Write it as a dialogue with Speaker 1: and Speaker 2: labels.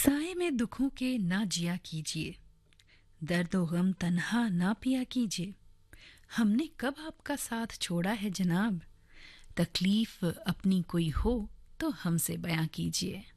Speaker 1: साए में दुखों के ना जिया कीजिए, दर्द व गम तन्हा ना पिया कीजिए। हमने कब आपका साथ छोड़ा है जनाब, तकलीफ अपनी कोई हो तो हमसे बयां कीजिए।